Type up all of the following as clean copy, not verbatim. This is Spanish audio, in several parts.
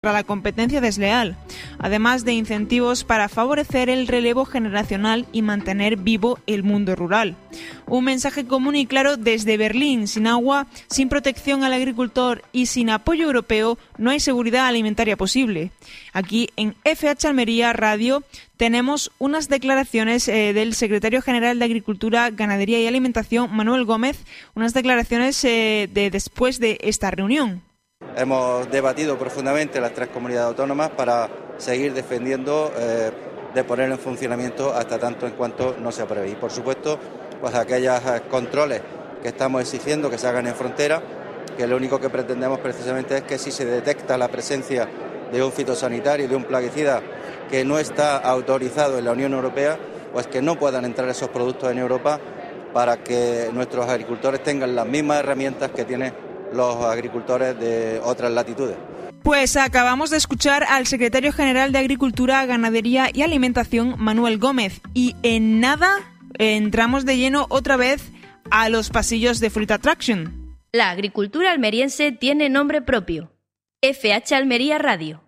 para la competencia desleal, además de incentivos para favorecer el relevo generacional y mantener vivo el mundo rural. Un mensaje común y claro desde Berlín: sin agua, sin protección al agricultor y sin apoyo europeo no hay seguridad alimentaria posible. Aquí en FH Almería Radio tenemos unas declaraciones del secretario general de Agricultura, Ganadería y Alimentación, Manuel Gómez, unas declaraciones después de esta reunión. Hemos debatido profundamente las tres comunidades autónomas para seguir defendiendo de poner en funcionamiento hasta tanto en cuanto no se apruebe. Y por supuesto, pues aquellos controles que estamos exigiendo que se hagan en frontera, que lo único que pretendemos precisamente es que si se detecta la presencia de un fitosanitario y de un plaguicida que no está autorizado en la Unión Europea, pues que no puedan entrar esos productos en Europa, para que nuestros agricultores tengan las mismas herramientas que tienen los agricultores de otras latitudes. Pues acabamos de escuchar al secretario general de Agricultura, Ganadería y Alimentación, Manuel Gómez, y en nada entramos de lleno otra vez a los pasillos de Fruit Attraction. La agricultura almeriense tiene nombre propio. FH Almería Radio.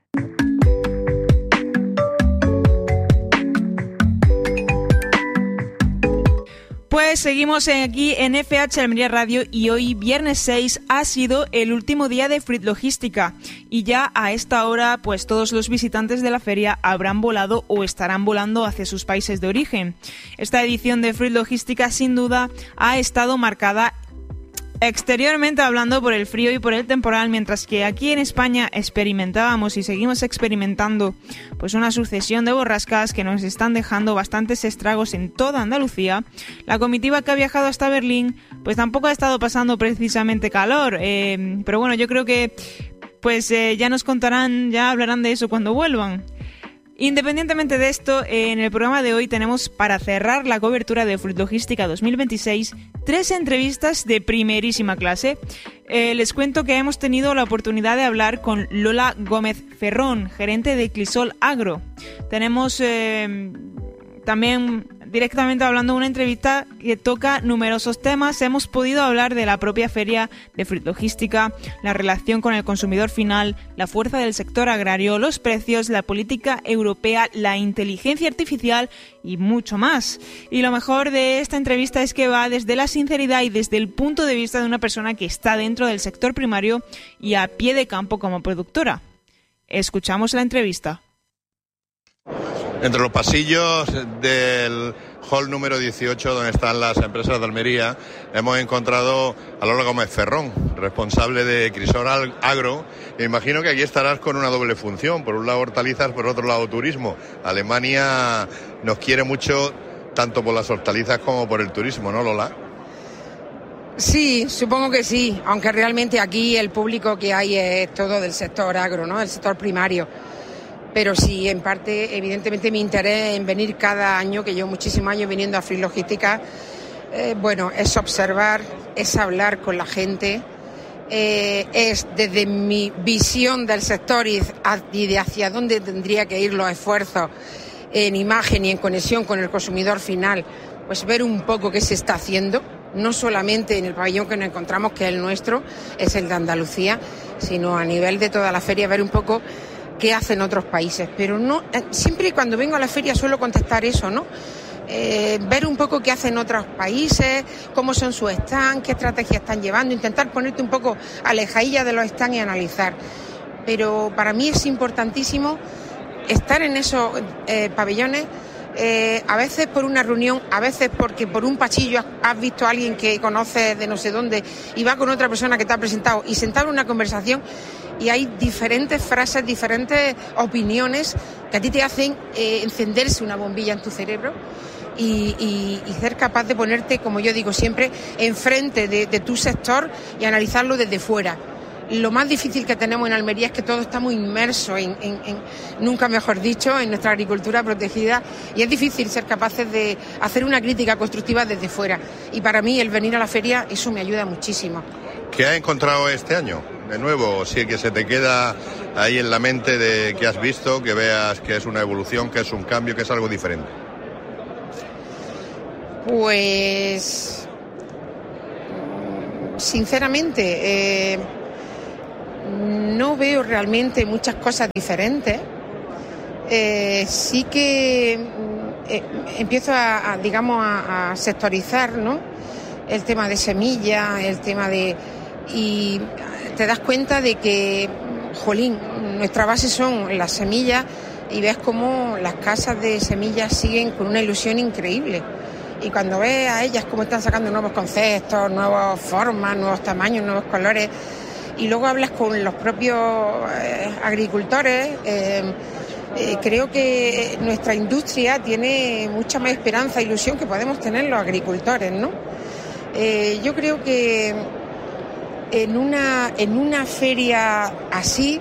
Pues seguimos aquí en FH Almería Radio y hoy, viernes 6, ha sido el último día de Fruit Logística y ya a esta hora pues todos los visitantes de la feria habrán volado o estarán volando hacia sus países de origen. Esta edición de Fruit Logística sin duda ha estado marcada exteriormente hablando por el frío y por el temporal, mientras que aquí en España experimentábamos y seguimos experimentando pues una sucesión de borrascas que nos están dejando bastantes estragos en toda Andalucía. La comitiva que ha viajado hasta Berlín pues tampoco ha estado pasando precisamente calor, pero bueno, yo creo que pues ya nos contarán, ya hablarán de eso cuando vuelvan. Independientemente de esto, en el programa de hoy tenemos, para cerrar la cobertura de Fruit Logística 2026, 3 entrevistas de primerísima clase. Les cuento que hemos tenido la oportunidad de hablar con Lola Gómez Ferrón, gerente de Clisol Agro. Tenemos también directamente hablando de una entrevista que toca numerosos temas. Hemos podido hablar de la propia feria de Fruit Logística, la relación con el consumidor final, la fuerza del sector agrario, los precios, la política europea, la inteligencia artificial y mucho más. Y lo mejor de esta entrevista es que va desde la sinceridad y desde el punto de vista de una persona que está dentro del sector primario y a pie de campo como productora. Escuchamos la entrevista. Entre los pasillos del hall número 18, donde están las empresas de Almería, hemos encontrado a Lola Gómez Ferrón, responsable de Clisol Agro. Me imagino que aquí estarás con una doble función, por un lado hortalizas, por otro lado turismo. Alemania nos quiere mucho, tanto por las hortalizas como por el turismo, ¿no, Lola? Sí, supongo que sí, aunque realmente aquí el público que hay es todo del sector agro, ¿no? El sector primario. Pero sí, en parte, evidentemente, mi interés en venir cada año, que llevo muchísimos años viniendo a Fruit Logística, es observar, es hablar con la gente, es desde mi visión del sector y de hacia dónde tendría que ir los esfuerzos en imagen y en conexión con el consumidor final, pues ver un poco qué se está haciendo, no solamente en el pabellón que nos encontramos, que es el nuestro, es el de Andalucía, sino a nivel de toda la feria, ver un poco qué hacen otros países, pero no siempre cuando vengo a la feria suelo contestar eso, ¿no? Ver un poco qué hacen otros países, cómo son sus stands, qué estrategias están llevando, intentar ponerte un poco alejadilla de los stands y analizar. Pero para mí es importantísimo estar en esos pabellones, a veces por una reunión, a veces porque por un pasillo has visto a alguien que conoces de no sé dónde y va con otra persona que te ha presentado y sentar una conversación. Y hay diferentes frases, diferentes opiniones que a ti te hacen encenderse una bombilla en tu cerebro y ser capaz de ponerte, como yo digo siempre, enfrente de tu sector y analizarlo desde fuera. Lo más difícil que tenemos en Almería es que todos estamos inmersos en nunca mejor dicho, en nuestra agricultura protegida, y es difícil ser capaces de hacer una crítica constructiva desde fuera. Y para mí el venir a la feria, eso me ayuda muchísimo. ¿Qué has encontrado este año? De nuevo, sí, que se te queda ahí en la mente de que has visto, que veas que es una evolución, que es un cambio, que es algo diferente. Pues sinceramente no veo realmente muchas cosas diferentes. Sí que empiezo a sectorizar, ¿no? El tema de semillas, el tema de... Y te das cuenta de que, jolín, nuestra base son las semillas y ves cómo las casas de semillas siguen con una ilusión increíble. Y cuando ves a ellas cómo están sacando nuevos conceptos, nuevas formas, nuevos tamaños, nuevos colores, y luego hablas con los propios agricultores, creo que nuestra industria tiene mucha más esperanza e ilusión que podemos tener los agricultores, ¿no? Yo creo que en una feria así,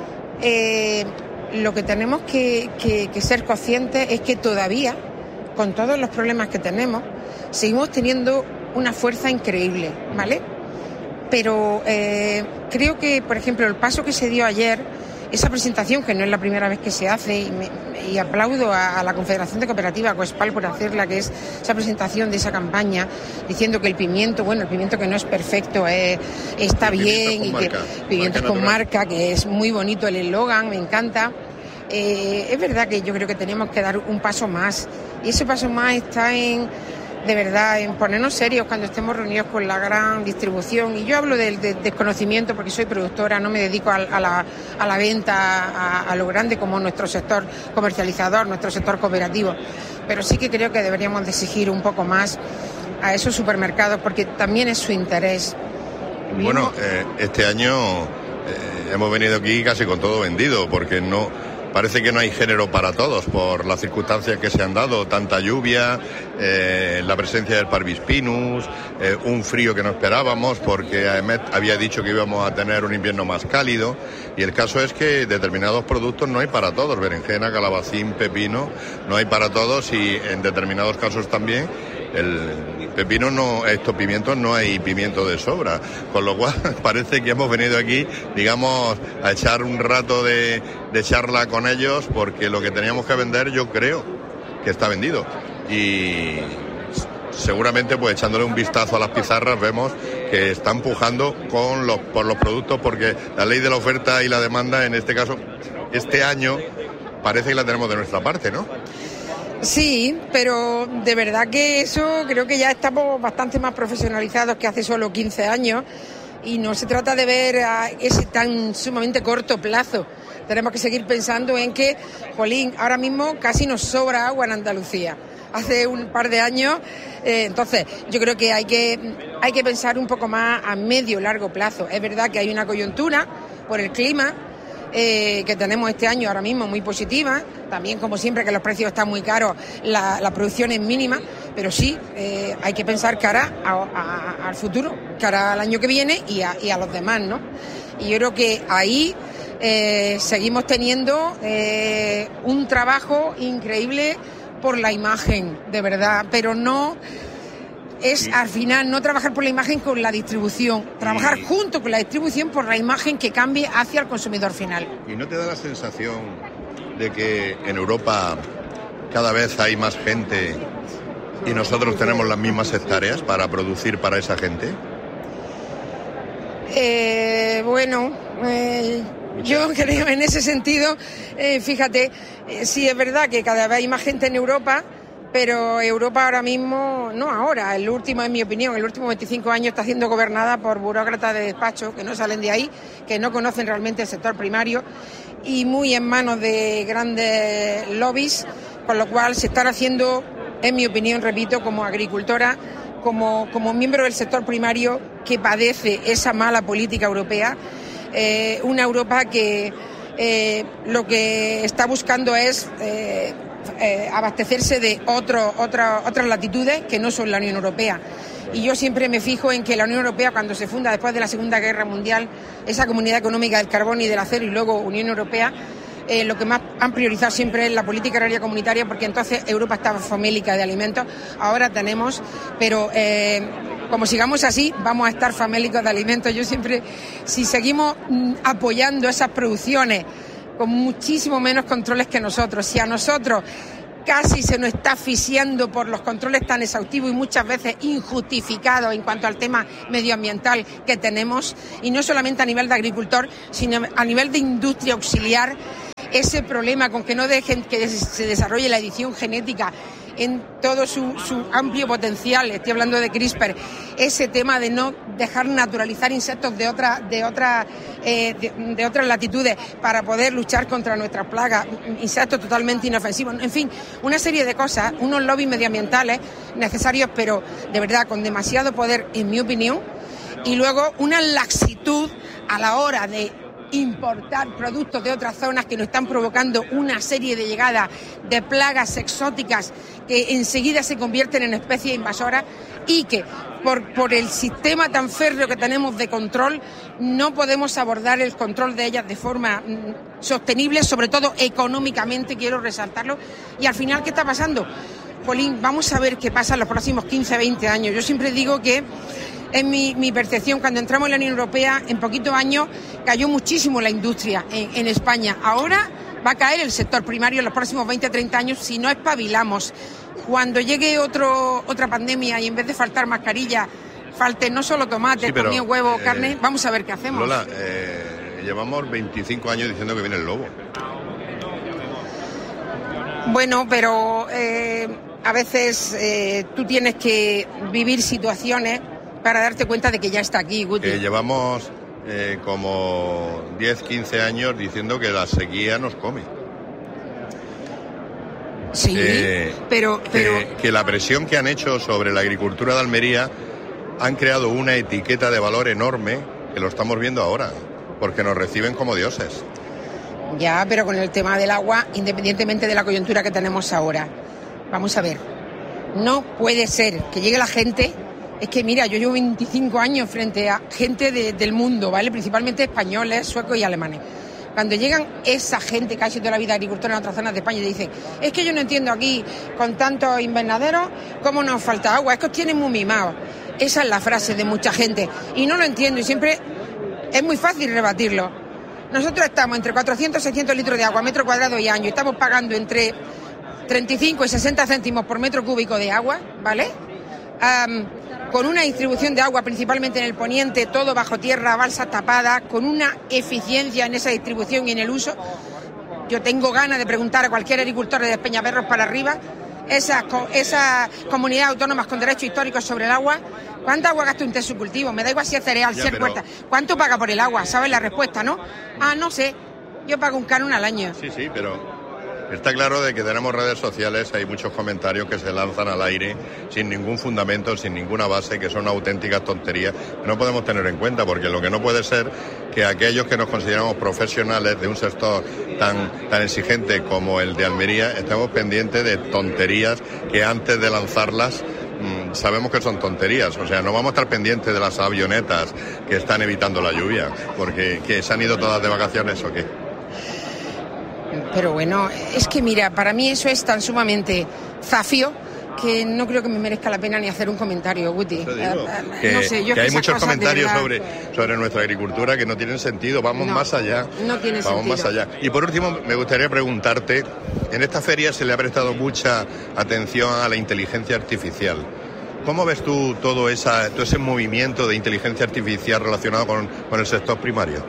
lo que tenemos que ser conscientes es que todavía, con todos los problemas que tenemos, seguimos teniendo una fuerza increíble, ¿vale? Pero creo que, por ejemplo, el paso que se dio ayer, esa presentación, que no es la primera vez que se hace, y aplaudo a la Confederación de Cooperativas, Coespal, por hacerla, que es esa presentación de esa campaña, diciendo que el pimiento que no es perfecto, está bien, y que pimientos con marca, que es muy bonito el eslogan, me encanta. Es verdad que yo creo que tenemos que dar un paso más, y ese paso más está en ponernos serios cuando estemos reunidos con la gran distribución. Y yo hablo del desconocimiento porque soy productora, no me dedico a la venta a lo grande como nuestro sector comercializador, nuestro sector cooperativo, pero sí que creo que deberíamos de exigir un poco más a esos supermercados porque también es su interés. Bueno, este año hemos venido aquí casi con todo vendido, porque parece que no hay género para todos por las circunstancias que se han dado, tanta lluvia, la presencia del Parvispinus, un frío que no esperábamos porque AEMET había dicho que íbamos a tener un invierno más cálido, y el caso es que determinados productos no hay para todos, berenjena, calabacín, pepino, no hay para todos, y en determinados casos también estos pimientos no hay pimiento de sobra, con lo cual parece que hemos venido aquí, digamos, a echar un rato de charla con ellos, porque lo que teníamos que vender yo creo que está vendido, y seguramente pues echándole un vistazo a las pizarras vemos que están pujando por los productos, porque la ley de la oferta y la demanda, en este caso, este año parece que la tenemos de nuestra parte, ¿no? Sí, pero de verdad que eso creo que ya estamos bastante más profesionalizados que hace solo 15 años, y no se trata de ver a ese tan sumamente corto plazo. Tenemos que seguir pensando en que, jolín, ahora mismo casi nos sobra agua en Andalucía. Hace un par de años, entonces yo creo que hay que pensar un poco más a medio largo plazo. Es verdad que hay una coyuntura por el clima que tenemos este año ahora mismo muy positiva, también como siempre que los precios están muy caros, la producción es mínima, pero sí hay que pensar cara al futuro, cara al año que viene y a los demás, ¿no? Y yo creo que ahí seguimos teniendo un trabajo increíble por la imagen, de verdad, pero no es al final no trabajar por la imagen con la distribución, trabajar junto con la distribución por la imagen que cambie hacia el consumidor final. ¿Y no te da la sensación de que en Europa cada vez hay más gente y nosotros tenemos las mismas hectáreas para producir para esa gente? Yo creo en ese sentido, fíjate, sí es verdad que cada vez hay más gente en Europa, pero Europa ahora mismo, no ahora, en mi opinión, el último 25 años está siendo gobernada por burócratas de despacho que no salen de ahí, que no conocen realmente el sector primario y muy en manos de grandes lobbies, con lo cual se están haciendo, en mi opinión, repito, como agricultora, como miembro del sector primario que padece esa mala política europea, una Europa que lo que está buscando es abastecerse de otras latitudes que no son la Unión Europea. Y yo siempre me fijo en que la Unión Europea, cuando se funda después de la Segunda Guerra Mundial, esa Comunidad Económica del Carbón y del Acero y luego Unión Europea, lo que más han priorizado siempre es la política agraria comunitaria, porque entonces Europa estaba famélica de alimentos, ahora tenemos, pero como sigamos así, vamos a estar famélicos de alimentos. Yo siempre, si seguimos apoyando esas producciones con muchísimo menos controles que nosotros, si a nosotros casi se nos está asfixiando por los controles tan exhaustivos y muchas veces injustificados en cuanto al tema medioambiental que tenemos, y no solamente a nivel de agricultor, sino a nivel de industria auxiliar, ese problema con que no dejen que se desarrolle la edición genética en todo su amplio potencial, estoy hablando de CRISPR, ese tema de no dejar naturalizar insectos de otras latitudes para poder luchar contra nuestras plagas, insectos totalmente inofensivos, en fin, una serie de cosas, unos lobbies medioambientales necesarios, pero de verdad con demasiado poder, en mi opinión, y luego una laxitud a la hora de importar productos de otras zonas que nos están provocando una serie de llegadas de plagas exóticas que enseguida se convierten en especies invasoras y que por el sistema tan férreo que tenemos de control no podemos abordar el control de ellas de forma sostenible, sobre todo económicamente, quiero resaltarlo. Y al final, ¿qué está pasando? Jolín, vamos a ver qué pasa en los próximos 15, 20 años. Yo siempre digo que en mi percepción, cuando entramos en la Unión Europea, en poquitos años cayó muchísimo la industria en España. Ahora va a caer el sector primario en los próximos 20 o 30 años si no espabilamos. Cuando llegue otra pandemia y en vez de faltar mascarillas, falte no solo tomates, pero, también huevo, carne, vamos a ver qué hacemos. Lola, llevamos 25 años diciendo que viene el lobo. Bueno, pero a veces tú tienes que vivir situaciones para darte cuenta de que ya está aquí, Guti. Llevamos como 10, 15 años diciendo que la sequía nos come. Sí, pero... Que la presión que han hecho sobre la agricultura de Almería han creado una etiqueta de valor enorme que lo estamos viendo ahora, porque nos reciben como dioses. Ya, pero con el tema del agua, independientemente de la coyuntura que tenemos ahora, vamos a ver, no puede ser que llegue la gente. Es que mira, yo llevo 25 años frente a gente del mundo, ¿vale? Principalmente españoles, suecos y alemanes. Cuando llegan esa gente que ha sido toda la vida agricultora en otras zonas de España y dicen, es que yo no entiendo aquí, con tantos invernaderos, cómo nos falta agua, es que os tienen muy mimados. Esa es la frase de mucha gente. Y no lo entiendo, y siempre es muy fácil rebatirlo. Nosotros estamos entre 400 y 600 litros de agua, metro cuadrado y año, y estamos pagando entre 35 y 60 céntimos por metro cúbico de agua, ¿vale? Con una distribución de agua principalmente en el poniente, todo bajo tierra, balsas tapadas, con una eficiencia en esa distribución y en el uso. Yo tengo ganas de preguntar a cualquier agricultor de Peñaperros para arriba, esas comunidades autónomas con derechos históricos sobre el agua, ¿cuánta agua gasta usted en su cultivo? Me da igual si es cereal, si es huerta. ¿Cuánto paga por el agua? ¿Sabes la respuesta, no? No sé, yo pago un canon al año. Sí, pero... Está claro de que tenemos redes sociales, hay muchos comentarios que se lanzan al aire sin ningún fundamento, sin ninguna base, que son auténticas tonterías que no podemos tener en cuenta, porque lo que no puede ser que aquellos que nos consideramos profesionales de un sector tan exigente como el de Almería estemos pendientes de tonterías que antes de lanzarlas sabemos que son tonterías. O sea, no vamos a estar pendientes de las avionetas que están evitando la lluvia, porque ¿que se han ido todas de vacaciones o qué? Pero bueno, es que mira, para mí eso es tan sumamente zafio que no creo que me merezca la pena ni hacer un comentario, Guti. No sé, yo que hay muchos comentarios sobre nuestra agricultura que no tienen sentido, vamos más allá. No tiene sentido. Vamos más allá. Y por último, me gustaría preguntarte, en esta feria se le ha prestado mucha atención a la inteligencia artificial. ¿Cómo ves tú todo ese movimiento de inteligencia artificial relacionado con el sector primario?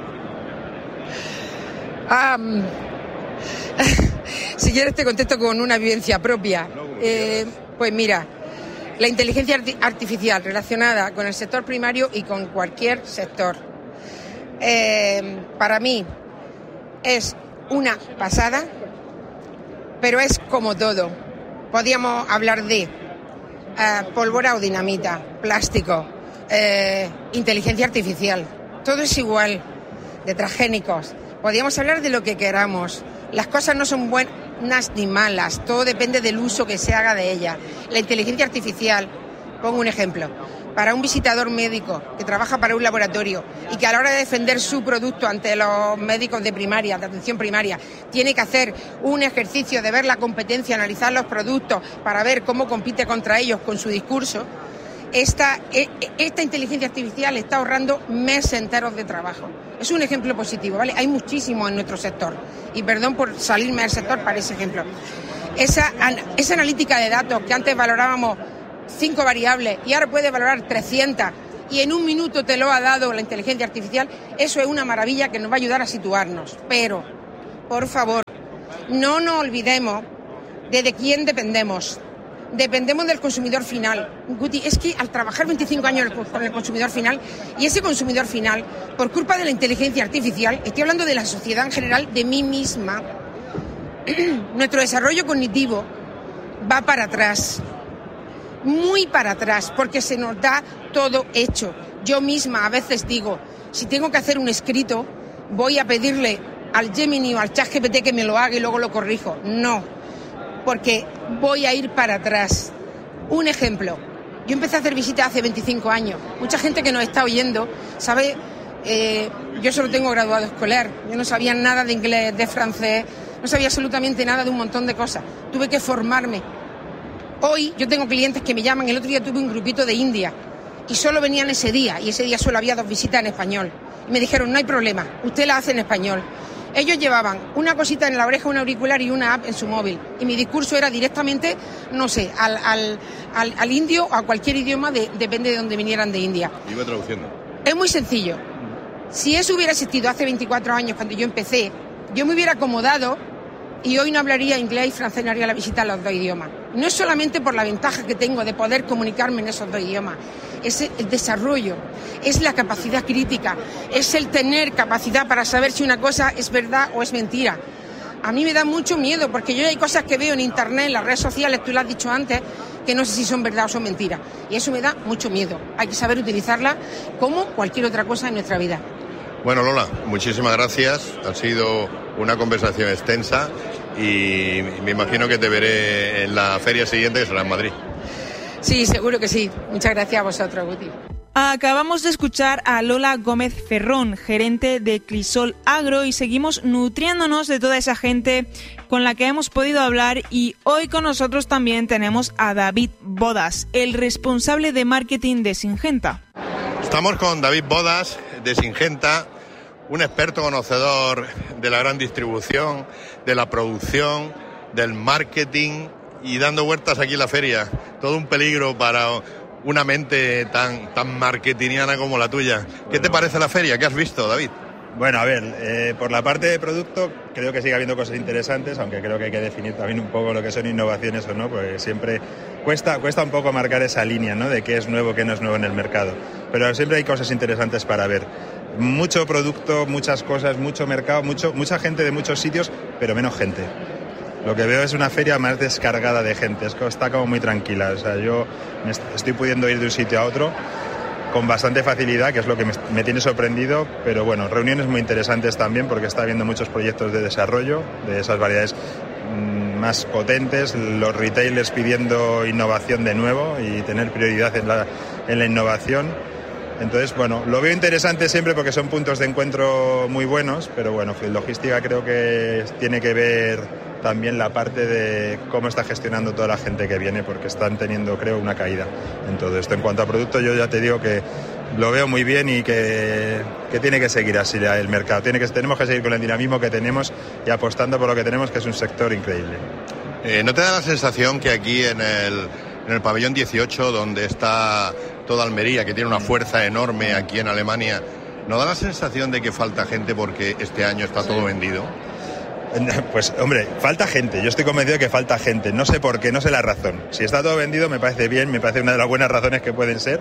Si quieres te contesto con una vivencia propia. Pues mira, la inteligencia artificial relacionada con el sector primario y con cualquier sector, para mí es una pasada, pero es como todo. Podríamos hablar de pólvora o dinamita, plástico, inteligencia artificial, todo es igual, de transgénicos. Podríamos hablar de lo que queramos. Las cosas no son buenas ni malas, todo depende del uso que se haga de ellas. La inteligencia artificial, pongo un ejemplo, para un visitador médico que trabaja para un laboratorio y que a la hora de defender su producto ante los médicos de primaria, de atención primaria, tiene que hacer un ejercicio de ver la competencia, analizar los productos para ver cómo compite contra ellos con su discurso. Esta inteligencia artificial está ahorrando meses enteros de trabajo. Es un ejemplo positivo, ¿vale? Hay muchísimo en nuestro sector. Y perdón por salirme del sector para ese ejemplo. esa analítica de datos que antes valorábamos 5 variables y ahora puede valorar 300 y en un minuto te lo ha dado la inteligencia artificial, eso es una maravilla que nos va a ayudar a situarnos. Pero, por favor, no nos olvidemos de quién dependemos. Dependemos del consumidor final. Guti, es que al trabajar 25 años con el consumidor final, y ese consumidor final, por culpa de la inteligencia artificial, estoy hablando de la sociedad en general, de mí misma, nuestro desarrollo cognitivo va para atrás, muy para atrás, porque se nos da todo hecho. Yo misma a veces digo, si tengo que hacer un escrito, voy a pedirle al Gemini o al ChatGPT que me lo haga y luego lo corrijo. No, porque voy a ir para atrás. Un ejemplo, yo empecé a hacer visitas hace 25 años. Mucha gente que nos está oyendo sabe, yo solo tengo graduado escolar, yo no sabía nada de inglés, de francés, no sabía absolutamente nada de un montón de cosas. Tuve que formarme. Hoy yo tengo clientes que me llaman, el otro día tuve un grupito de India y solo venían ese día, y ese día solo había 2 visitas en español. Y me dijeron, no hay problema, usted la hace en español. Ellos llevaban una cosita en la oreja, un auricular y una app en su móvil. Y mi discurso era directamente, no sé, al indio o a cualquier idioma, depende de donde vinieran de India. Iba traduciendo. Es muy sencillo. Si eso hubiera existido hace 24 años, cuando yo empecé, yo me hubiera acomodado y hoy no hablaría inglés y francés, no haría la visita a los 2 idiomas. No es solamente por la ventaja que tengo de poder comunicarme en esos 2 idiomas, es el desarrollo, es la capacidad crítica, es el tener capacidad para saber si una cosa es verdad o es mentira. A mí me da mucho miedo, porque yo hay cosas que veo en internet, en las redes sociales, tú lo has dicho antes, que no sé si son verdad o son mentiras. Y eso me da mucho miedo. Hay que saber utilizarla como cualquier otra cosa en nuestra vida. Bueno, Lola, muchísimas gracias. Ha sido una conversación extensa y me imagino que te veré en la feria siguiente, que será en Madrid. Sí, seguro que sí. Muchas gracias a vosotros, Guti. Acabamos de escuchar a Lola Gómez Ferrón, gerente de Crisol Agro, y seguimos nutriéndonos de toda esa gente con la que hemos podido hablar, y hoy con nosotros también tenemos a David Bodas, el responsable de marketing de Syngenta. Estamos con David Bodas de Syngenta, un experto conocedor de la gran distribución, de la producción, del marketing, y dando vueltas aquí en la feria. Todo un peligro para una mente tan marketingiana como la tuya. ¿Qué te parece la feria? ¿Qué has visto, David? Bueno, a ver, por la parte de producto creo que sigue habiendo cosas interesantes, aunque creo que hay que definir también un poco lo que son innovaciones o no, porque siempre cuesta un poco marcar esa línea, ¿no?, de qué es nuevo, qué no es nuevo en el mercado. Pero siempre hay cosas interesantes para ver. Mucho producto, muchas cosas, mucho mercado, mucha gente de muchos sitios, pero menos gente. Lo que veo es una feria más descargada de gente, está como muy tranquila. O sea, yo estoy pudiendo ir de un sitio a otro con bastante facilidad, que es lo que me tiene sorprendido, pero bueno, reuniones muy interesantes también, porque está habiendo muchos proyectos de desarrollo de esas variedades más potentes, los retailers pidiendo innovación de nuevo y tener prioridad en la innovación. Entonces, bueno, lo veo interesante siempre porque son puntos de encuentro muy buenos, pero bueno, logística creo que tiene que ver también la parte de cómo está gestionando toda la gente que viene, porque están teniendo, creo, una caída en todo esto. En cuanto a producto, yo ya te digo que lo veo muy bien y que tiene que seguir así el mercado. Tenemos que seguir con el dinamismo que tenemos y apostando por lo que tenemos, que es un sector increíble. ¿No te da la sensación que aquí en el pabellón 18, donde está toda Almería, que tiene una fuerza enorme aquí en Alemania, ¿no da la sensación de que falta gente porque este año está todo vendido? Pues hombre, falta gente, yo estoy convencido de que falta gente, no sé por qué, no sé la razón. Si está todo vendido me parece bien, me parece una de las buenas razones que pueden ser,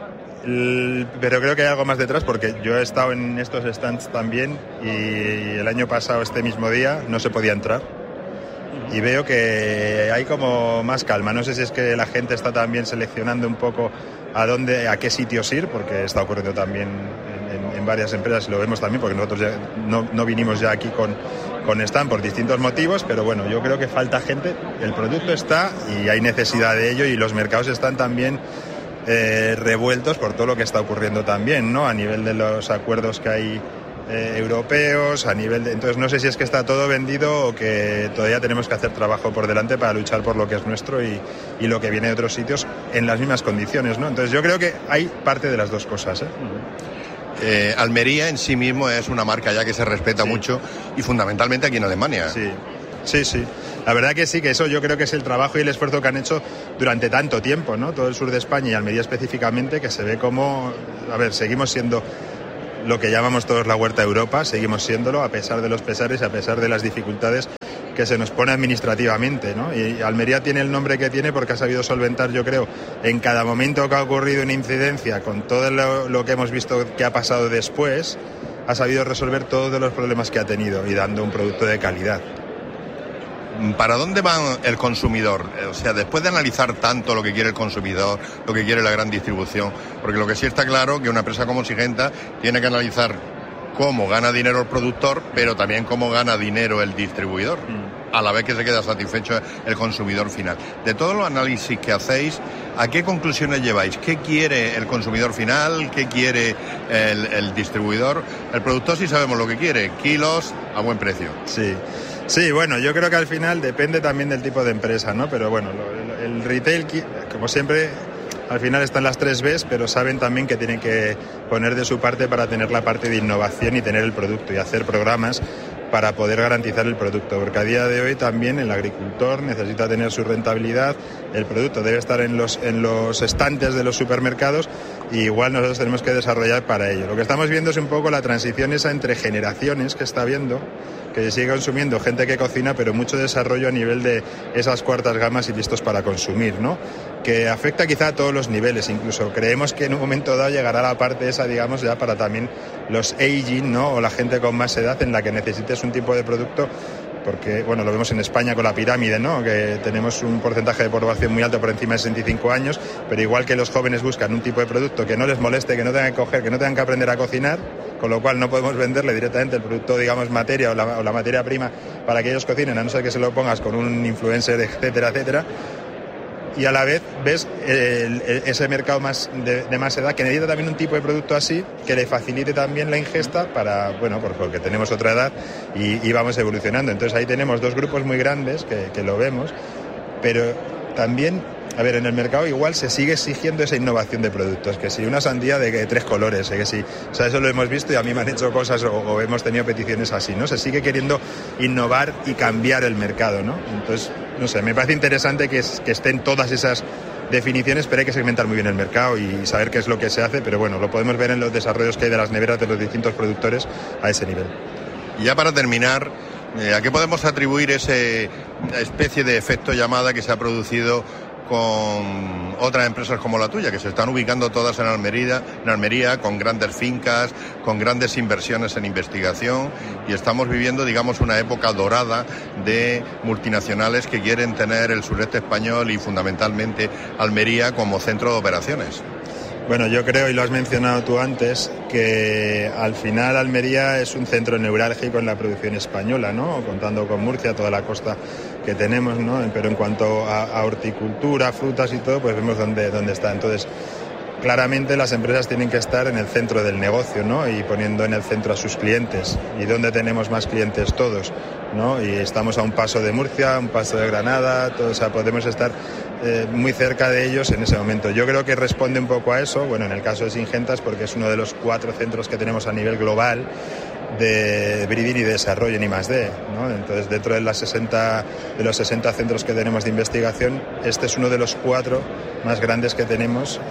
pero creo que hay algo más detrás, porque yo he estado en estos stands también y el año pasado, este mismo día, no se podía entrar. Y veo que hay como más calma. No sé si es que la gente está también seleccionando un poco a qué sitios ir, porque está ocurriendo también en varias empresas, y lo vemos también, porque nosotros ya no vinimos ya aquí con stand por distintos motivos, pero bueno, yo creo que falta gente, el producto está y hay necesidad de ello, y los mercados están también revueltos por todo lo que está ocurriendo también, ¿no?, a nivel de los acuerdos que hay europeos, entonces no sé si es que está todo vendido o que todavía tenemos que hacer trabajo por delante para luchar por lo que es nuestro y lo que viene de otros sitios en las mismas condiciones, ¿no? Entonces yo creo que hay parte de las dos cosas, Almería en sí mismo es una marca ya que se respeta mucho, y fundamentalmente aquí en Alemania. Sí. La verdad que sí, que eso yo creo que es el trabajo y el esfuerzo que han hecho durante tanto tiempo, ¿no? Todo el sur de España y Almería específicamente, que se ve como, seguimos siendo lo que llamamos todos la huerta de Europa, seguimos siéndolo a pesar de los pesares y a pesar de las dificultades que se nos pone administrativamente, ¿no? Y Almería tiene el nombre que tiene porque ha sabido solventar, yo creo, en cada momento que ha ocurrido una incidencia, con todo lo que hemos visto que ha pasado después, ha sabido resolver todos los problemas que ha tenido y dando un producto de calidad. ¿Para dónde va el consumidor? O sea, después de analizar tanto lo que quiere el consumidor, lo que quiere la gran distribución, porque lo que sí está claro que una empresa como Singenta tiene que analizar cómo gana dinero el productor, pero también cómo gana dinero el distribuidor, a la vez que se queda satisfecho el consumidor final. De todos los análisis que hacéis, ¿a qué conclusiones lleváis? ¿Qué quiere el consumidor final? ¿Qué quiere el distribuidor? El productor sí sabemos lo que quiere, kilos a buen precio. Sí, bueno, yo creo que al final depende también del tipo de empresa, ¿no? Pero bueno, el retail, como siempre, al final están las 3 Bs, pero saben también que tienen que poner de su parte para tener la parte de innovación y tener el producto y hacer programas para poder garantizar el producto, porque a día de hoy también el agricultor necesita tener su rentabilidad, el producto debe estar en los estantes de los supermercados y igual nosotros tenemos que desarrollar para ello. Lo que estamos viendo es un poco la transición esa entre generaciones que está habiendo, que se sigue consumiendo gente que cocina, pero mucho desarrollo a nivel de esas cuartas gamas y listos para consumir, ¿no? Que afecta quizá a todos los niveles, incluso creemos que en un momento dado llegará la parte esa, digamos, ya para también los aging, ¿no? O la gente con más edad en la que necesites un tipo de producto, porque, bueno, lo vemos en España con la pirámide, ¿no? Que tenemos un porcentaje de población muy alto por encima de 65 años, pero igual que los jóvenes buscan un tipo de producto que no les moleste, que no tengan que coger, que no tengan que aprender a cocinar, con lo cual no podemos venderle directamente el producto, digamos, materia o la materia prima para que ellos cocinen, a no ser que se lo pongas con un influencer, etcétera, etcétera. Y a la vez ves ese mercado de más edad que necesita también un tipo de producto así que le facilite también la ingesta para, bueno, porque tenemos otra edad y vamos evolucionando. Entonces ahí tenemos 2 grupos muy grandes que lo vemos, pero también, en el mercado igual se sigue exigiendo esa innovación de productos, que si una sandía de 3 colores, que si, o sea, eso lo hemos visto y a mí me han hecho cosas o hemos tenido peticiones así, ¿no? Se sigue queriendo innovar y cambiar el mercado, ¿no? Entonces, no sé, me parece interesante que estén todas esas definiciones, pero hay que segmentar muy bien el mercado y saber qué es lo que se hace, pero bueno, lo podemos ver en los desarrollos que hay de las neveras de los distintos productores a ese nivel. Y ya para terminar, ¿a qué podemos atribuir esa especie de efecto llamada que se ha producido con otras empresas como la tuya, que se están ubicando todas en Almería, con grandes fincas, con grandes inversiones en investigación, y estamos viviendo, digamos, una época dorada de multinacionales que quieren tener el sureste español y fundamentalmente Almería como centro de operaciones? Bueno, yo creo, y lo has mencionado tú antes, que al final Almería es un centro neurálgico en la producción española, ¿no? Contando con Murcia, toda la costa que tenemos, ¿no? Pero en cuanto a horticultura, frutas y todo, pues vemos dónde está. Entonces, claramente las empresas tienen que estar en el centro del negocio, ¿no? Y poniendo en el centro a sus clientes. ¿Y dónde tenemos más clientes todos? ¿No? Y estamos a un paso de Murcia, un paso de Granada, todo, o sea, podemos estar muy cerca de ellos en ese momento. Yo creo que responde un poco a eso, bueno, en el caso de Singentas, porque es uno de los 4 centros que tenemos a nivel global de breeding y de desarrollo en I+D, ¿no? Entonces, dentro de los 60 centros que tenemos de investigación, este es uno de los 4 más grandes que tenemos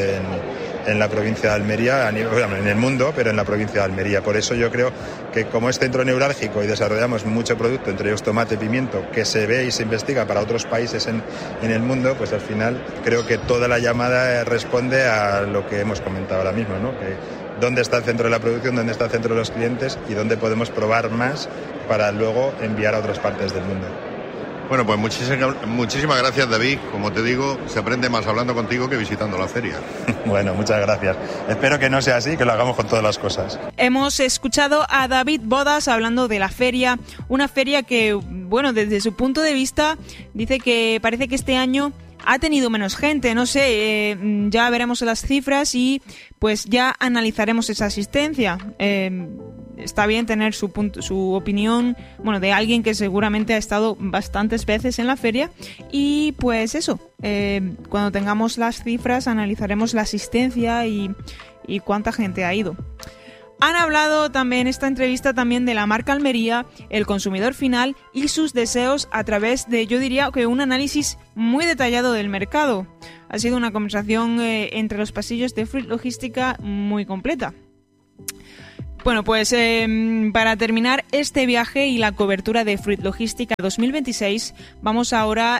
en la provincia de Almería, en el mundo, pero en la provincia de Almería. Por eso yo creo que como es centro neurálgico y desarrollamos mucho producto, entre ellos tomate, pimiento, que se ve y se investiga para otros países en el mundo, pues al final creo que toda la llamada responde a lo que hemos comentado ahora mismo, ¿no? Que dónde está el centro de la producción, dónde está el centro de los clientes y dónde podemos probar más para luego enviar a otras partes del mundo. Bueno, pues muchísimas gracias, David. Como te digo, se aprende más hablando contigo que visitando la feria. Bueno, muchas gracias. Espero que no sea así, que lo hagamos con todas las cosas. Hemos escuchado a David Bodas hablando de la feria, una feria que, bueno, desde su punto de vista, dice que parece que este año ha tenido menos gente, no sé, ya veremos las cifras y pues ya analizaremos esa asistencia. Está bien tener su opinión, bueno, de alguien que seguramente ha estado bastantes veces en la feria y pues eso, cuando tengamos las cifras analizaremos la asistencia y cuánta gente ha ido. Han hablado también en esta entrevista también de la marca Almería, el consumidor final y sus deseos a través de, yo diría, que un análisis muy detallado del mercado. Ha sido una conversación entre los pasillos de Fruit Logística muy completa. Bueno, pues para terminar este viaje y la cobertura de Fruit Logística 2026, vamos ahora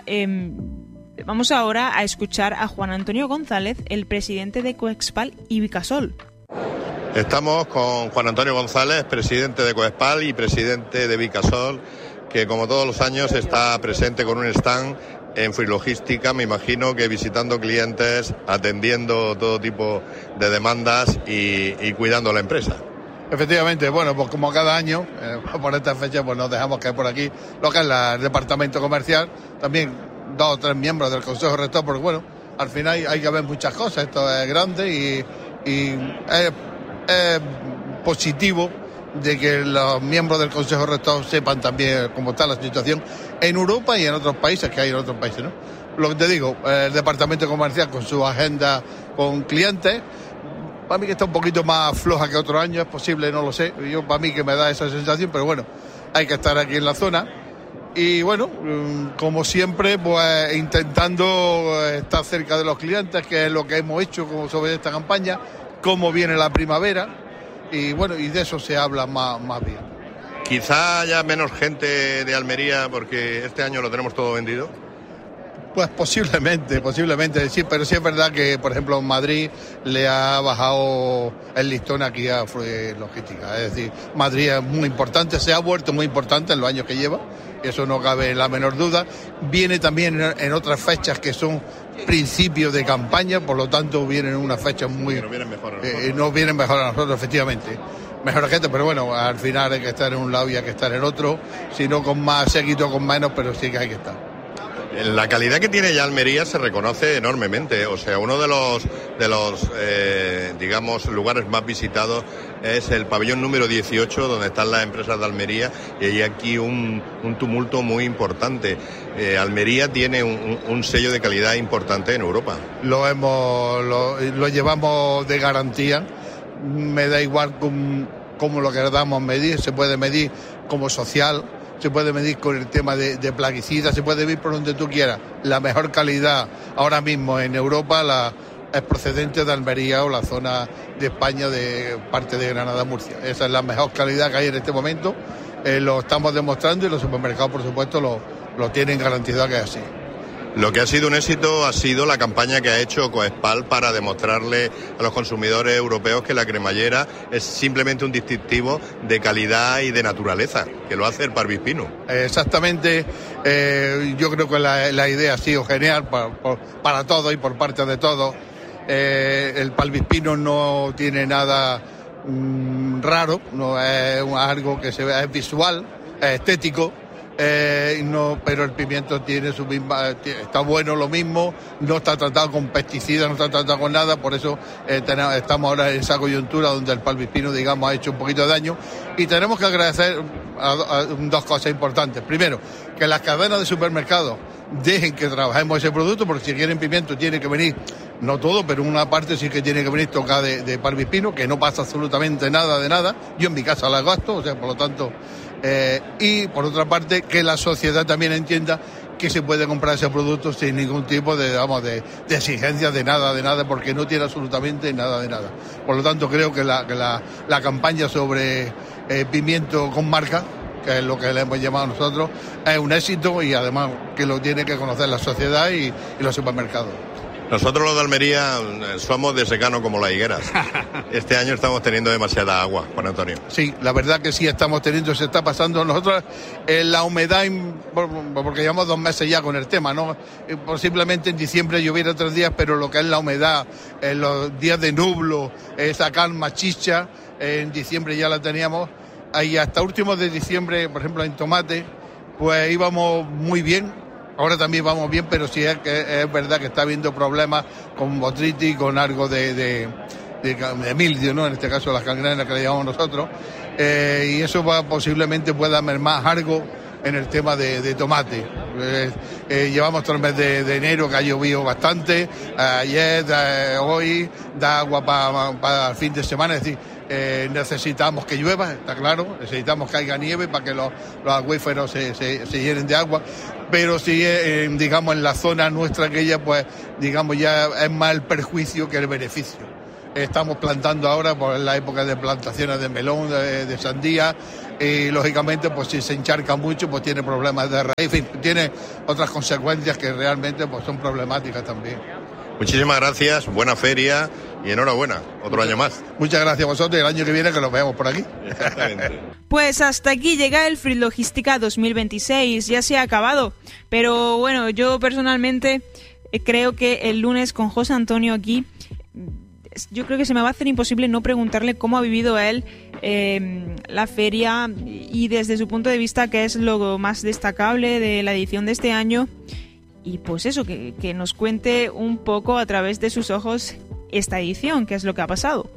a escuchar a Juan Antonio González, el presidente de Coexpal y Vicasol. Estamos con Juan Antonio González, presidente de Coexpal y presidente de Vicasol, que como todos los años está presente con un stand en Fruit Logística, me imagino que visitando clientes, atendiendo todo tipo de demandas y cuidando la empresa. Efectivamente, bueno, pues como cada año, por esta fecha, pues nos dejamos caer por aquí lo que es el departamento comercial, también 2 o 3 miembros del Consejo Rector, porque bueno, al final hay que ver muchas cosas, esto es grande y es positivo de que los miembros del Consejo Rector sepan también cómo está la situación en Europa y en otros países, que hay en otros países, ¿no? Lo que te digo, el departamento comercial con su agenda con clientes, para mí que está un poquito más floja que otro año, es posible, no lo sé, yo para mí que me da esa sensación, pero bueno, hay que estar aquí en la zona y bueno, como siempre, pues intentando estar cerca de los clientes, que es lo que hemos hecho sobre esta campaña, cómo viene la primavera y bueno, y de eso se habla más bien. Quizá haya menos gente de Almería porque este año lo tenemos todo vendido. Pues posiblemente, sí, pero sí es verdad que, por ejemplo, en Madrid le ha bajado el listón aquí a Fruit Logística. Es decir, Madrid es muy importante, se ha vuelto muy importante en los años que lleva, eso no cabe la menor duda. Viene también en otras fechas que son principios de campaña, por lo tanto vienen unas fechas muy... Nos vienen mejor a nosotros. Nos vienen mejor a nosotros, efectivamente. Mejor gente, pero bueno, al final hay que estar en un lado y hay que estar en otro, si no con más séquito, con menos, pero sí que hay que estar. La calidad que tiene ya Almería se reconoce enormemente, o sea, uno de los digamos, lugares más visitados es el pabellón número 18, donde están las empresas de Almería, y hay aquí un tumulto muy importante. Almería tiene un sello de calidad importante en Europa. Lo llevamos de garantía, me da igual cómo lo queramos medir, se puede medir como social, se puede medir con el tema de plaguicidas, se puede medir por donde tú quieras. La mejor calidad ahora mismo en Europa es procedente de Almería o la zona de España, de parte de Granada, Murcia. Esa es la mejor calidad que hay en este momento. Lo estamos demostrando y los supermercados, por supuesto, lo tienen garantizado que es así. Lo que ha sido un éxito ha sido la campaña que ha hecho Coexpal para demostrarle a los consumidores europeos que la cremallera es simplemente un distintivo de calidad y de naturaleza, que lo hace el Parvispino. Exactamente, yo creo que la idea ha sido genial para todos y por parte de todos. El Parvispino no tiene nada raro, no es algo que se ve, es visual, es estético. Pero el pimiento tiene su misma, está bueno lo mismo, no está tratado con pesticidas, no está tratado con nada, por eso estamos ahora en esa coyuntura donde el Parvispino, digamos, ha hecho un poquito de daño y tenemos que agradecer a 2 cosas importantes. Primero, que las cadenas de supermercados dejen que trabajemos ese producto, porque si quieren pimiento tiene que venir, no todo, pero una parte sí que tiene que venir tocada de Parvispino, que no pasa absolutamente nada de nada. Yo en mi casa la gasto, o sea, por lo tanto... y por otra parte que la sociedad también entienda que se puede comprar ese producto sin ningún tipo de exigencias de nada, porque no tiene absolutamente nada de nada. Por lo tanto creo que la campaña sobre pimiento con marca, que es lo que le hemos llamado nosotros, es un éxito y además que lo tiene que conocer la sociedad y los supermercados. Nosotros los de Almería somos de secano como las higueras. Este año estamos teniendo demasiada agua, Juan Antonio. Sí, la verdad que sí estamos teniendo, se está pasando. Nosotros la humedad, porque llevamos 2 meses ya con el tema, ¿no? Posiblemente en diciembre lloviera 3 días, pero lo que es la humedad, los días de nublo, esa calma chicha, en diciembre ya la teníamos. Y hasta últimos de diciembre, por ejemplo, en tomate, pues íbamos muy bien. Ahora también vamos bien, pero sí es verdad que está habiendo problemas con botritis, con algo de mildio, ¿no? En este caso las cangrenas que le llamamos nosotros, y eso posiblemente pueda mermar algo en el tema de tomate. Llevamos todo el mes de enero que ha llovido bastante, ayer, hoy, da agua para el fin de semana, es decir, necesitamos que llueva, está claro, necesitamos que haya nieve para que los acuíferos se llenen de agua, pero sí, digamos, en la zona nuestra aquella, pues, digamos, ya es más el perjuicio que el beneficio. Estamos plantando ahora por la época de plantaciones de melón, de sandía, y lógicamente, pues si se encharca mucho, pues tiene problemas de raíz, en fin, tiene otras consecuencias que realmente pues son problemáticas también. Muchísimas gracias, buena feria y enhorabuena, otro año más. Muchas gracias a vosotros y el año que viene que nos veamos por aquí. Exactamente. Pues hasta aquí llega el Fritlogistica 2026, ya se ha acabado, pero bueno, yo personalmente creo que el lunes con José Antonio aquí, yo creo que se me va a hacer imposible no preguntarle cómo ha vivido él la feria y desde su punto de vista qué es lo más destacable de la edición de este año. Y pues eso, que nos cuente un poco a través de sus ojos esta edición, qué es lo que ha pasado.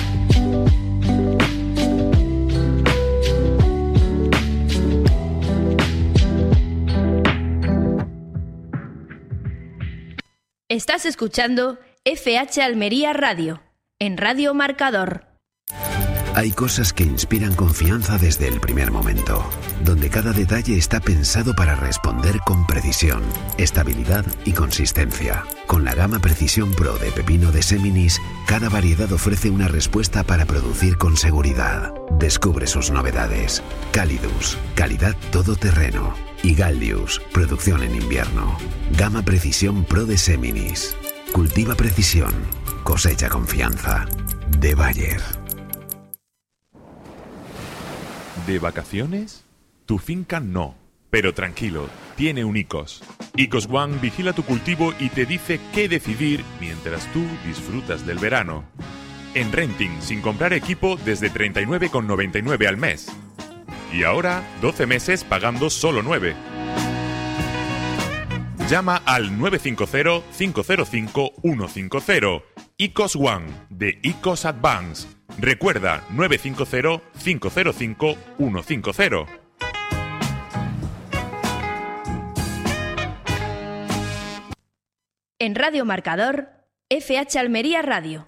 Estás escuchando FH Almería Radio, en Radio Marcador. Hay cosas que inspiran confianza desde el primer momento, donde cada detalle está pensado para responder con precisión, estabilidad y consistencia. Con la gama Precisión Pro de pepino de Seminis, cada variedad ofrece una respuesta para producir con seguridad. Descubre sus novedades. Calidus, calidad todoterreno. Y Galdius, producción en invierno. Gama Precisión Pro de Seminis. Cultiva precisión, cosecha confianza. De Bayer. ¿De vacaciones? Tu finca no, pero tranquilo, tiene un ICOS. ICOS One vigila tu cultivo y te dice qué decidir mientras tú disfrutas del verano. En renting, sin comprar equipo, desde 39,99 al mes. Y ahora, 12 meses pagando solo 9. Llama al 950-505-150. ICOS One, de ICOS Advance. Recuerda, 950-505-150. En Radio Marcador, FH Almería Radio.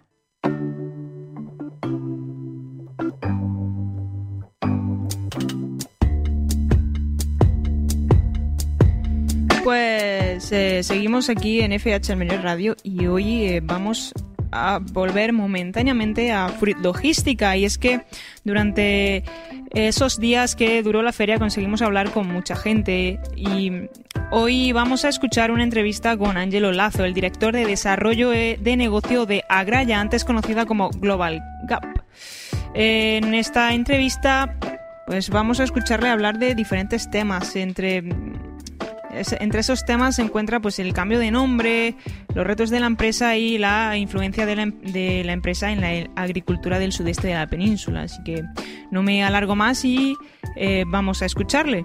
Pues seguimos aquí en FH Almería Radio y hoy vamos a volver momentáneamente a Fritlogistica, y es que durante esos días que duró la feria conseguimos hablar con mucha gente y hoy vamos a escuchar una entrevista con Ángelo Lazo, el director de desarrollo de negocio de Agraya, antes conocida como Global Gap. En esta entrevista pues vamos a escucharle hablar de diferentes temas. Entre esos temas se encuentra pues el cambio de nombre, los retos de la empresa y la influencia de la empresa en la agricultura del sudeste de la península. Así que no me alargo más y vamos a escucharle.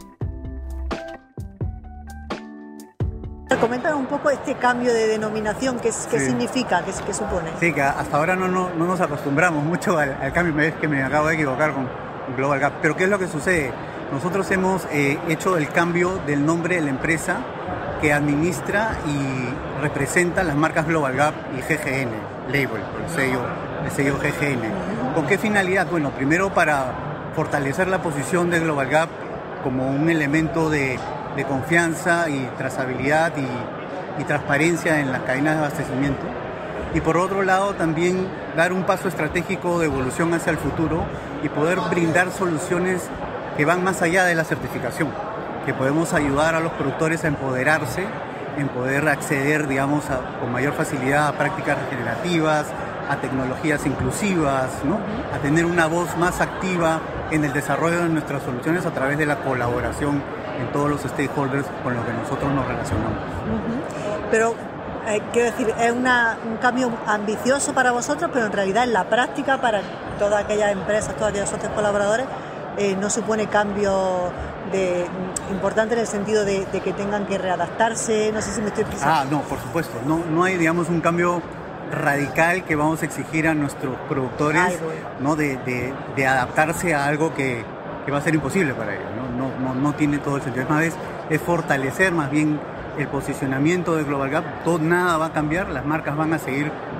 Coméntanos un poco este cambio de denominación, ¿qué significa, qué supone? Sí, que hasta ahora no nos acostumbramos mucho al cambio, es que me acabo de equivocar con Global Gap. Pero ¿qué es lo que sucede? Nosotros hemos hecho el cambio del nombre de la empresa que administra y representa las marcas Global Gap y GGN, Label, el sello GGN. ¿Con qué finalidad? Bueno, primero para fortalecer la posición de Global Gap como un elemento de confianza y trazabilidad y transparencia en las cadenas de abastecimiento. Y por otro lado también dar un paso estratégico de evolución hacia el futuro y poder brindar soluciones que van más allá de la certificación, que podemos ayudar a los productores a empoderarse, en poder acceder, digamos, con mayor facilidad a prácticas regenerativas, a tecnologías inclusivas, ¿no? A tener una voz más activa en el desarrollo de nuestras soluciones a través de la colaboración en todos los stakeholders con los que nosotros nos relacionamos. Pero quiero decir, es un cambio ambicioso para vosotros, pero en realidad en la práctica para todas aquellas empresas, todos aquellos socios colaboradores, no supone cambio importante en el sentido de que tengan que readaptarse. No sé si me estoy explicando. No, por supuesto. No hay, digamos, un cambio radical que vamos a exigir a nuestros productores, ¿no? de adaptarse a algo que va a ser imposible para ellos. No tiene todo el sentido. Es fortalecer más bien el posicionamiento de Global Gap. Nada va a cambiar, las marcas van a seguir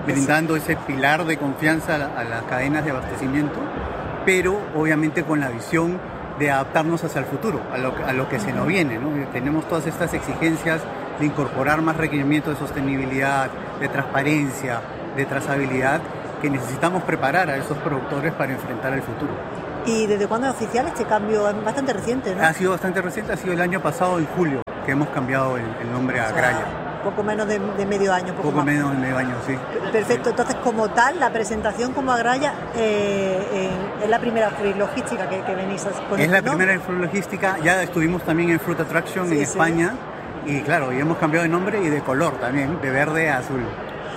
brindando ese pilar de confianza a las cadenas de abastecimiento, pero obviamente con la visión de adaptarnos hacia el futuro, a lo que se nos viene, ¿no? Tenemos todas estas exigencias de incorporar más requerimientos de sostenibilidad, de transparencia, de trazabilidad, que necesitamos preparar a esos productores para enfrentar el futuro. ¿Y desde cuándo es oficial este cambio? Es bastante reciente, ¿no? Ha sido bastante reciente, ha sido el año pasado, en julio, que hemos cambiado el nombre a Graya. Poco menos de medio año. Poco menos de medio año, sí. Perfecto, entonces como tal, la presentación como Agraya es la primera Fruit Logística que venís a poner. Es la primera Fruit Logística, ya estuvimos también en Fruit Attraction en España, y claro, y hemos cambiado de nombre y de color también, de verde a azul.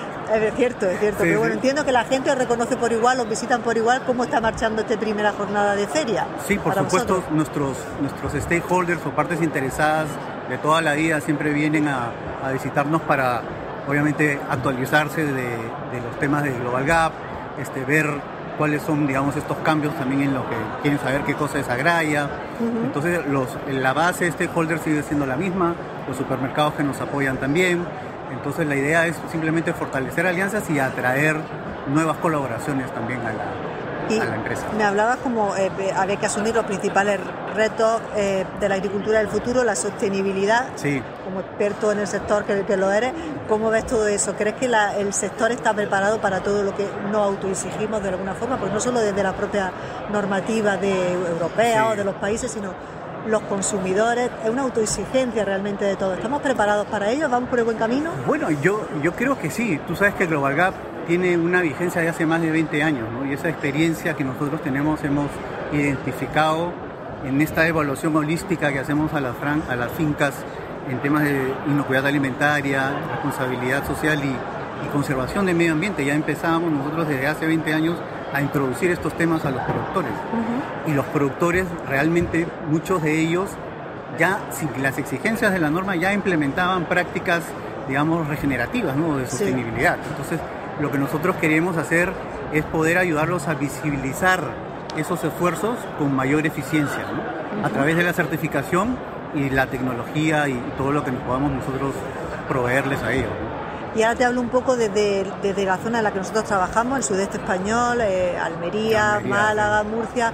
Es cierto, pero bueno, entiendo que la gente os reconoce por igual, os visitan por igual. ¿Cómo está marchando esta primera jornada de feria? Sí, por supuesto, nuestros stakeholders o partes interesadas de toda la vida siempre vienen a visitarnos para, obviamente, actualizarse de los temas de Global Gap, ver cuáles son, digamos, estos cambios también en lo que quieren saber qué cosa es Agraya. Entonces, la base de stakeholders sigue siendo la misma, los supermercados que nos apoyan también. Entonces la idea es simplemente fortalecer alianzas y atraer nuevas colaboraciones también a la empresa. Me hablabas como había que asumir los principales retos de la agricultura del futuro, la sostenibilidad. Sí. Como experto en el sector que lo eres, ¿cómo ves todo eso? ¿Crees que el sector está preparado para todo lo que nos autoexigimos de alguna forma? Pues no solo desde la propia normativa europea o de los países, sino los consumidores. Es una autoexigencia realmente de todo. ¿Estamos preparados para ello? ¿Vamos por el buen camino? Bueno, yo creo que sí. Tú sabes que Global Gap tiene una vigencia de hace más de 20 años, ¿no? Y esa experiencia que nosotros hemos identificado en esta evaluación holística que hacemos a las fincas en temas de inocuidad alimentaria, responsabilidad social y conservación del medio ambiente. Ya empezábamos nosotros desde hace 20 años a introducir estos temas a los productores. Y los productores realmente, muchos de ellos, ya sin las exigencias de la norma, ya implementaban prácticas, digamos, regenerativas, ¿no? De sostenibilidad. Entonces, lo que nosotros queremos hacer es poder ayudarlos a visibilizar esos esfuerzos con mayor eficiencia, ¿no? A través de la certificación y la tecnología y todo lo que nos podamos nosotros proveerles a ellos, ¿no? Y ahora te hablo un poco desde la zona en la que nosotros trabajamos, el sudeste español, Almería, Málaga, Murcia.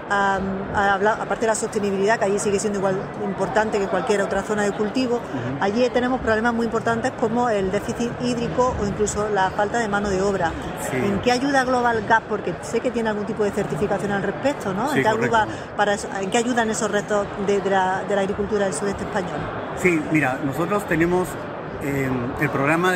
Aparte de la sostenibilidad, que allí sigue siendo igual importante que cualquier otra zona de cultivo, allí tenemos problemas muy importantes como el déficit hídrico o incluso la falta de mano de obra. Sí. ¿En qué ayuda Global Gap? Porque sé que tiene algún tipo de certificación al respecto, ¿no? Sí, ¿En qué ayudan esos retos de la agricultura del sudeste español? Sí, mira, nosotros tenemos el programa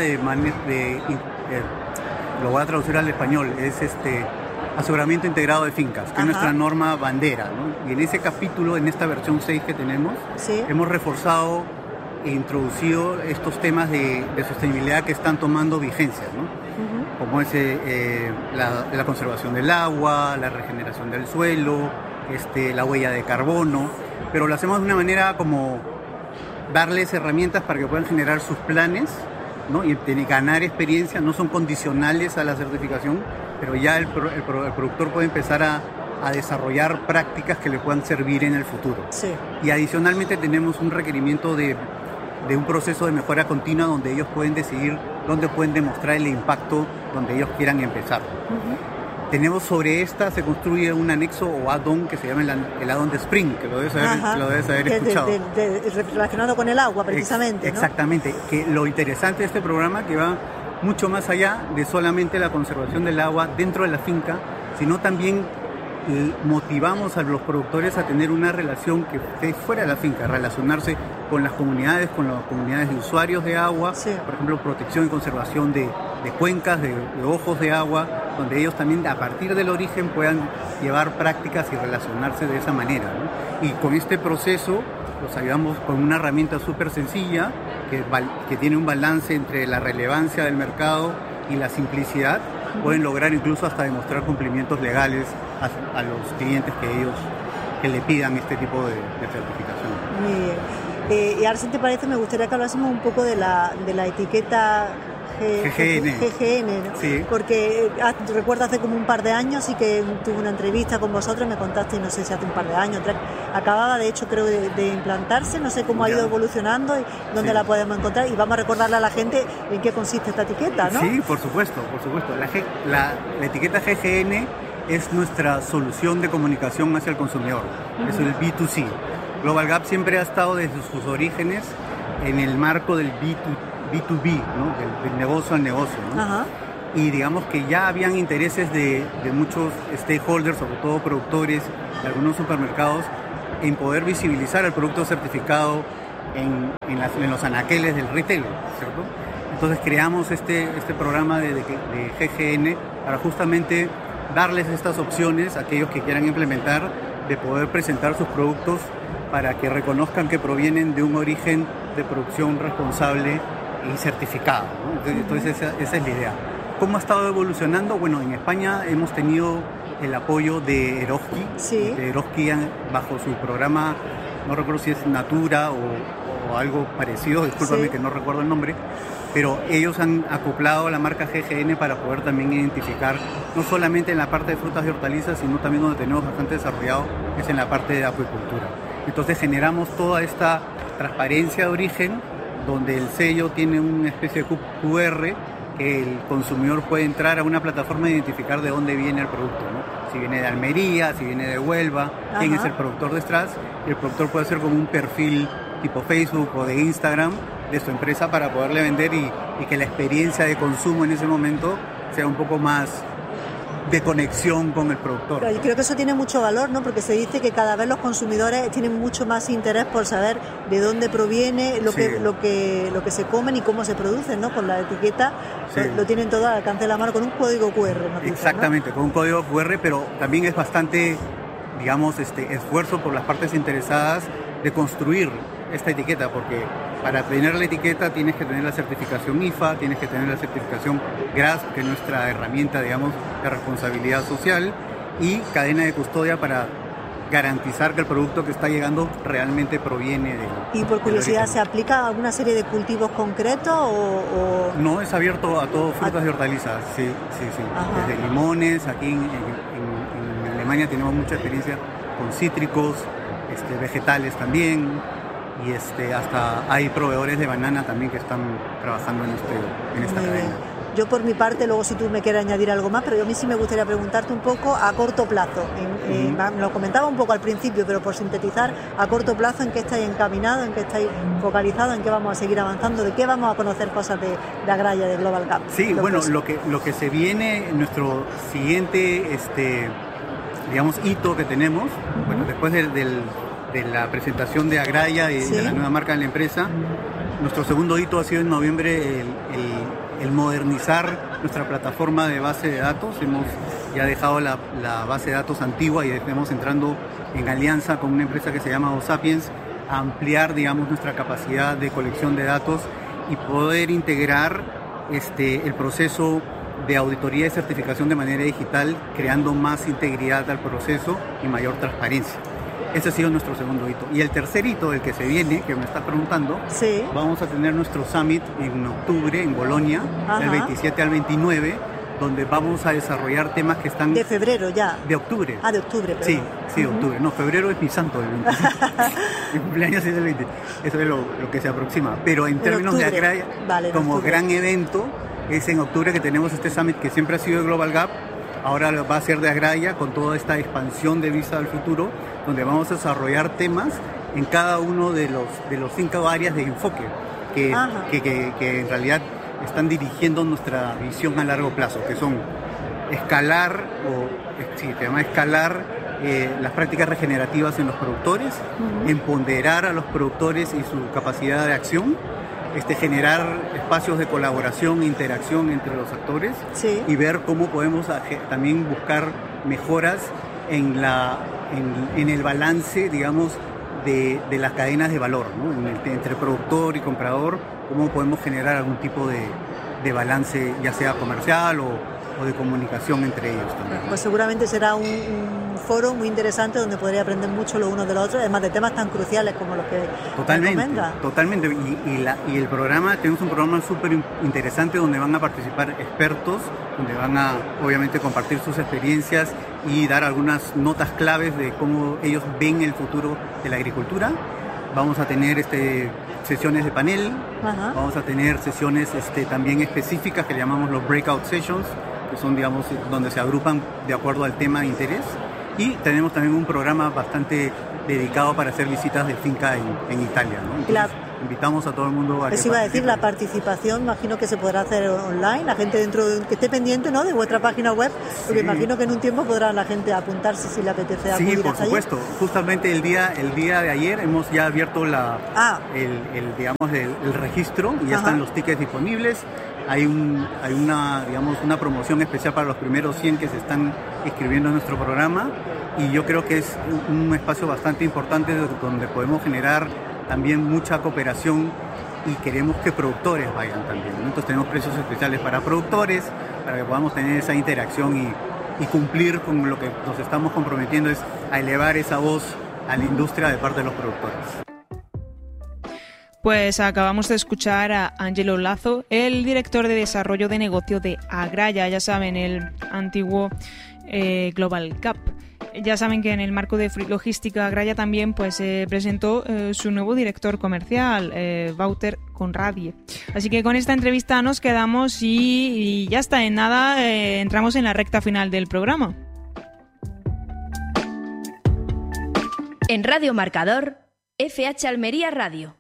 lo voy a traducir al español, es aseguramiento integrado de fincas, que es nuestra norma bandera, ¿no? Y en ese capítulo, en esta versión 6 que tenemos, hemos reforzado e introducido estos temas de sostenibilidad que están tomando vigencia, ¿no? Como es la conservación del agua, la regeneración del suelo, la huella de carbono, pero lo hacemos de una manera como darles herramientas para que puedan generar sus planes, ¿no? Y ganar experiencia. No son condicionales a la certificación, pero ya el productor puede empezar a desarrollar prácticas que le puedan servir en el futuro. Sí. Y adicionalmente tenemos un requerimiento de un proceso de mejora continua donde ellos pueden decidir dónde pueden demostrar el impacto donde ellos quieran empezar. Tenemos sobre esta, se construye un anexo o add-on que se llama el add-on de Spring, que lo debes haber escuchado. Relacionado con el agua, precisamente, ¿no? Exactamente, que lo interesante de este programa que va mucho más allá de solamente la conservación del agua dentro de la finca, sino también motivamos a los productores a tener una relación que esté fuera de la finca, relacionarse con las comunidades de usuarios de agua, por ejemplo, protección y conservación de cuencas, de ojos de agua, donde ellos también a partir del origen puedan llevar prácticas y relacionarse de esa manera, ¿no? Y con este proceso los ayudamos con una herramienta súper sencilla que tiene un balance entre la relevancia del mercado y la simplicidad. Pueden lograr incluso hasta demostrar cumplimientos legales a los clientes que le pidan este tipo de certificación. Muy bien. Y ahora, si te parece, me gustaría que hablásemos un poco de la etiqueta GGN, ¿no? Sí. Porque recuerdo hace como un par de años sí que tuve una entrevista con vosotros y me contaste, no sé si hace un par de años, 3, acababa de hecho creo de implantarse, no sé cómo ha ido evolucionando y dónde la podemos encontrar, y vamos a recordarle a la gente en qué consiste esta etiqueta, ¿no? Sí, por supuesto. La etiqueta GGN es nuestra solución de comunicación hacia el consumidor, es el B2C. Global Gap siempre ha estado desde sus orígenes en el marco del B2B, ¿no? del negocio al negocio, ¿no? Ajá. Y digamos que ya habían intereses de muchos stakeholders, sobre todo productores de algunos supermercados, en poder visibilizar el producto certificado en los anaqueles del retail, ¿cierto? Entonces creamos este programa de GGN para justamente darles estas opciones a aquellos que quieran implementar, de poder presentar sus productos para que reconozcan que provienen de un origen de producción responsable y certificado, ¿no? Entonces esa es la idea. ¿Cómo ha estado evolucionando? Bueno, en España hemos tenido el apoyo de Eroski, sí. De Eroski bajo su programa, no recuerdo si es Natura o algo parecido, discúlpame sí. que no recuerdo el nombre, pero ellos han acoplado la marca GGN para poder también identificar, no solamente en la parte de frutas y hortalizas, sino también donde tenemos bastante desarrollado, es en la parte de acuicultura. Entonces generamos toda esta transparencia de origen, donde el sello tiene una especie de QR que el consumidor puede entrar a una plataforma e identificar de dónde viene el producto, ¿no? Si viene de Almería, si viene de Huelva, quién es el productor detrás. El productor puede hacer como un perfil tipo Facebook o de Instagram de su empresa para poderle vender y que la experiencia de consumo en ese momento sea un poco más de conexión con el productor. Pero yo creo que eso tiene mucho valor, ¿no? Porque se dice que cada vez los consumidores tienen mucho más interés por saber de dónde proviene lo que se comen y cómo se producen, ¿no? Con la etiqueta lo tienen todo al alcance de la mano con un código QR. Exactamente, ¿no? Con un código QR, pero también es bastante, digamos, esfuerzo por las partes interesadas de construir esta etiqueta, porque para tener la etiqueta tienes que tener la certificación IFA, tienes que tener la certificación GRASP, que es nuestra herramienta, digamos, de responsabilidad social, y cadena de custodia para garantizar que el producto que está llegando realmente proviene de... Y por curiosidad, ¿se aplica a alguna serie de cultivos concretos o...? No, es abierto a todo, frutas y hortalizas, sí. Ajá. Desde limones, aquí en Alemania tenemos mucha experiencia con cítricos, vegetales también, y hasta hay proveedores de banana también que están trabajando en esta cadena. Yo por mi parte, luego si tú me quieres añadir algo más, pero a mí sí me gustaría preguntarte un poco a corto plazo. Me lo comentaba un poco al principio, pero por sintetizar, a corto plazo, ¿en qué estáis encaminados, en qué estáis focalizados, en qué vamos a seguir avanzando, de qué vamos a conocer cosas de Agraya, de Global Gap? Sí, bueno, lo que se viene, nuestro siguiente, digamos, hito que tenemos, bueno, después de la presentación de Agraya y de la nueva marca de la empresa, nuestro segundo hito ha sido en noviembre el modernizar nuestra plataforma de base de datos. Hemos ya dejado la base de datos antigua y estamos entrando en alianza con una empresa que se llama OSapiens a ampliar, digamos, nuestra capacidad de colección de datos y poder integrar el proceso de auditoría y certificación de manera digital, creando más integridad al proceso y mayor transparencia. Ese ha sido nuestro segundo hito. Y el tercer hito, el que se viene, que me estás preguntando, vamos a tener nuestro summit en octubre en Bolonia, del 27 al 29, donde vamos a desarrollar temas que están... ¿De febrero ya? De octubre. Ah, de octubre, perdón. Sí, octubre. No, febrero es mi santo, el 25. Mi cumpleaños es el 20. Eso es lo que se aproxima. Pero en términos de Agraya, como gran evento, es en octubre que tenemos este summit que siempre ha sido de Global Gap. Ahora va a ser de Agraya con toda esta expansión de Vista al Futuro, donde vamos a desarrollar temas en cada uno de los 5 áreas de enfoque que en realidad están dirigiendo nuestra visión a largo plazo, que son escalar las prácticas regenerativas en los productores, empoderar a los productores y su capacidad de acción, generar espacios de colaboración e interacción entre los actores y ver cómo podemos también buscar mejoras en el balance, digamos, de las cadenas de valor, ¿no? Entre productor y comprador, cómo podemos generar algún tipo de balance, ya sea comercial o de comunicación entre ellos también. Pues seguramente será un foro muy interesante donde podría aprender mucho los unos de los otros, además de temas tan cruciales como los que recomienda. Totalmente. Y el programa, tenemos un programa súper interesante donde van a participar expertos, donde van a obviamente compartir sus experiencias y dar algunas notas claves de cómo ellos ven el futuro de la agricultura. Vamos a tener sesiones de panel, vamos a tener sesiones también específicas que le llamamos los breakout sessions, que son, digamos, donde se agrupan de acuerdo al tema de interés. Y tenemos también un programa bastante dedicado para hacer visitas de finca en Italia, ¿no? Entonces, invitamos a todo el mundo a que iba a decir, la participación, imagino que se podrá hacer online, la gente que esté pendiente, ¿no?, de vuestra página web, porque imagino que en un tiempo podrá la gente apuntarse si le apetece acudir. Sí, por supuesto. Justamente el día de ayer hemos ya abierto el registro y ya están los tickets disponibles. Hay una promoción especial para los primeros 100 que se están inscribiendo en nuestro programa, y yo creo que es un espacio bastante importante donde podemos generar también mucha cooperación, y queremos que productores vayan también, ¿no? Entonces tenemos precios especiales para productores, para que podamos tener esa interacción y cumplir con lo que nos estamos comprometiendo, es a elevar esa voz a la industria de parte de los productores. Pues acabamos de escuchar a Angelo Lazo, el director de desarrollo de negocio de Agraya, ya saben, el antiguo Global Cap. Ya saben que en el marco de Fruit Logística Agraya también pues presentó su nuevo director comercial, Wouter Conradie. Así que con esta entrevista nos quedamos y ya está, en nada entramos en la recta final del programa. En Radio Marcador, FH Almería Radio.